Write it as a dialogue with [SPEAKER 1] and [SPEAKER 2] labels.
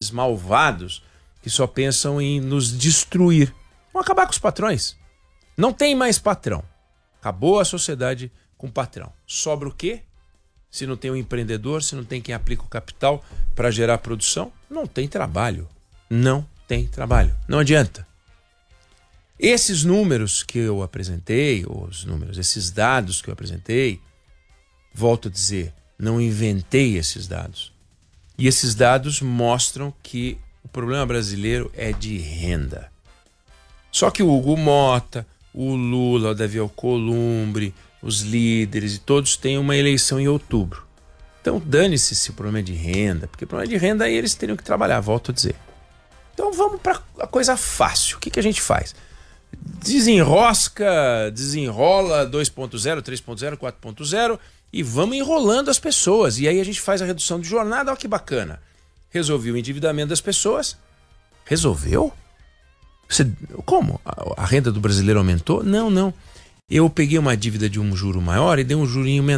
[SPEAKER 1] esses malvados que só pensam em nos destruir. Vão acabar com os patrões. Não tem mais patrão. Acabou a sociedade com patrão. Sobra o quê? Se não tem um empreendedor, se não tem quem aplica o capital para gerar produção, não tem trabalho. Não tem trabalho. Não adianta. Esses números que eu apresentei, esses dados que eu apresentei, volto a dizer, não inventei esses dados. E esses dados mostram que o problema brasileiro é de renda. Só que o Hugo Mota, o Lula, o Davi Alcolumbre, os líderes e todos têm uma eleição em outubro. Então dane-se se o problema é de renda, porque o problema é de renda aí eles teriam que trabalhar, volto a dizer. Então vamos para a coisa fácil. O que a gente faz? Desenrosca, desenrola 2.0, 3.0, 4.0 e vamos enrolando as pessoas. E aí a gente faz a redução de jornada, olha que bacana. Resolveu o endividamento das pessoas? Resolveu? Como? A renda do brasileiro aumentou? Não. Eu peguei uma dívida de um juro maior e dei um jurinho menor.